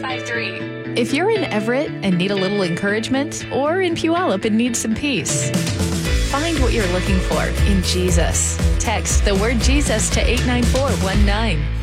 888-953. If you're in Everett and need a little encouragement, or in Puyallup and need some peace, find what you're looking for in Jesus. Text the word Jesus to 89419.